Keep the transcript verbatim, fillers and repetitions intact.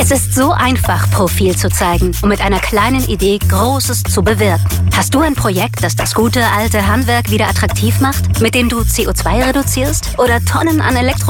Es ist so einfach, Profil zu zeigen und mit einer kleinen Idee Großes zu bewirken. Hast du ein Projekt, das das gute alte Handwerk wieder attraktiv macht, mit dem du C O zwei reduzierst oder Tonnen an Elektro